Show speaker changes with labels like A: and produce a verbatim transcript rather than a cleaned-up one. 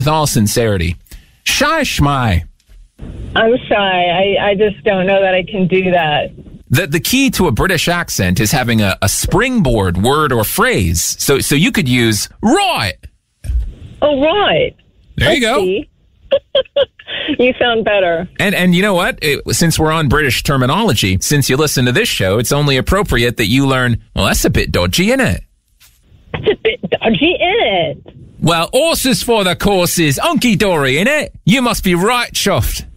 A: with all sincerity, shy schmy.
B: I'm shy. I, I just don't know that I can do that.
A: The, the key to a British accent is having a, a springboard word or phrase. So so you could use right.
B: Oh, right.
A: There you go.
B: See. You sound better.
A: And and you know what? It, since we're on British terminology, since you listen to this show, it's only appropriate that you learn, well, that's a bit dodgy, isn't it?
B: It's a bit dodgy, isn't it?
A: Well, horses for the courses. Unky dory, innit? You must be right chuffed.